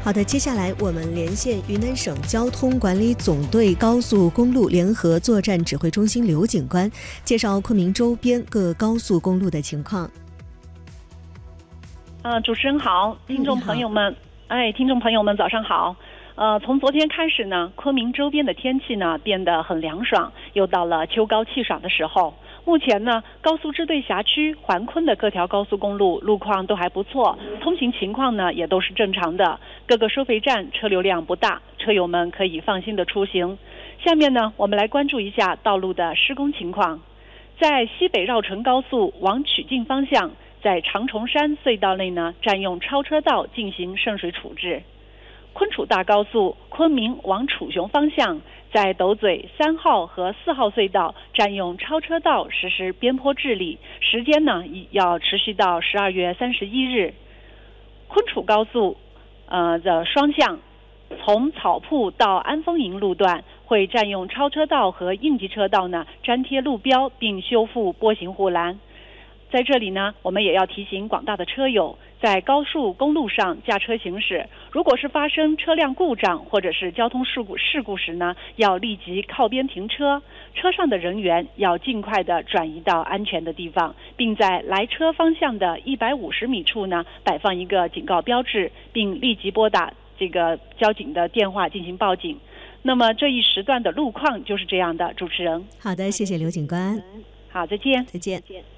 好的，接下来我们连线云南省交通管理总队高速公路联合作战指挥中心刘警官，介绍昆明周边各高速公路的情况。 主持人好，听众朋友们，听众朋友们早上好。从昨天开始呢，昆明周边的天气呢变得很凉爽，又到了秋高气爽的时候。目前呢，高速支队辖区环昆的各条高速公路路况都还不错，通行情况呢也都是正常的，各个收费站车流量不大，车友们可以放心的出行。下面呢，我们来关注一下道路的施工情况。在西北绕城高速往曲靖方向，在长虫山隧道内呢，占用超车道进行渗水处置。昆楚大高速昆明往楚雄方向，在斗嘴3号和4号隧道占用超车道实施边坡治理，时间呢要持续到12月31日。昆楚高速的双向从草铺到安丰营路段会占用超车道和应急车道呢粘贴路标并修复波形护栏。在这里呢，我们也要提醒广大的车友，在高速公路上驾车行驶，如果是发生车辆故障或者是交通事故时呢，要立即靠边停车，车上的人员要尽快的转移到安全的地方，并在来车方向的150米处呢摆放一个警告标志，并立即拨打这个交警的电话进行报警。那么这一时段的路况就是这样的，主持人。 好的，谢谢刘警官。 好，再见。 再见。